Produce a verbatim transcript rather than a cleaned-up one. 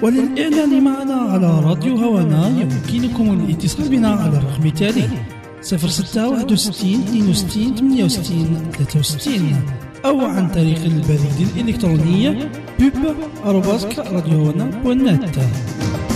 وللإعلان معنا على راديو هوانا يمكنكم الاتصال بنا على الرقم التالي صفر ستة واحد وستين اثنين وستين ثمانية وستين ثلاثة وستين أو عن طريق البريد الإلكتروني بوب آروباس راديو هوانا دوت نت.